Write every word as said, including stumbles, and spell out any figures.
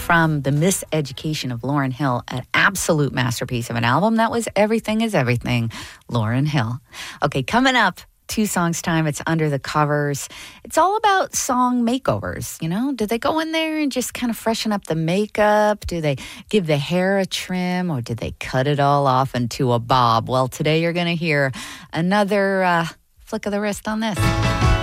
from The Miseducation of Lauryn Hill, an absolute masterpiece of an album. That was Everything is Everything, Lauryn Hill. Okay, coming up, Two Songs Time, it's Under the Covers. It's all about song makeovers, you know? Do they go in there and just kind of freshen up the makeup? Do they give the hair a trim, or do they cut it all off into a bob? Well, today you're going to hear another uh, flick of the wrist on this.